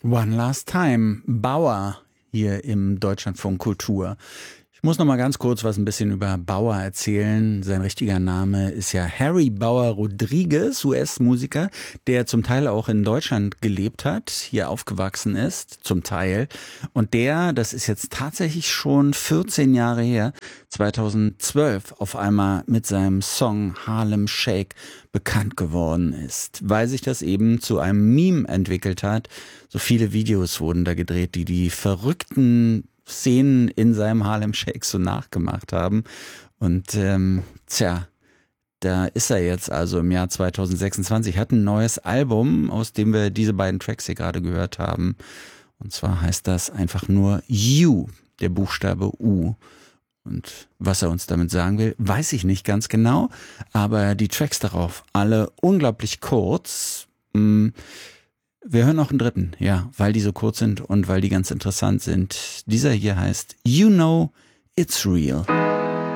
One Last Time, Bauer hier im Deutschlandfunk Kultur. Ich muss noch mal ganz kurz was ein bisschen über Bauer erzählen. Sein richtiger Name ist ja Harry Bauer Rodriguez, US-Musiker, der zum Teil auch in Deutschland gelebt hat, hier aufgewachsen ist, zum Teil. Und der, das ist jetzt tatsächlich schon 14 Jahre her, 2012 auf einmal mit seinem Song Harlem Shake bekannt geworden ist, weil sich das eben zu einem Meme entwickelt hat. So viele Videos wurden da gedreht, die die verrückten Szenen in seinem Harlem Shake so nachgemacht haben. Und da ist er jetzt also im Jahr 2026, hat ein neues Album, aus dem wir diese beiden Tracks hier gerade gehört haben. Und zwar heißt das einfach nur You, der Buchstabe U. Und was er uns damit sagen will, weiß ich nicht ganz genau, aber die Tracks darauf, alle unglaublich kurz. Wir hören noch einen dritten, ja, weil die so kurz sind und weil die ganz interessant sind. Dieser hier heißt You Know It's Real.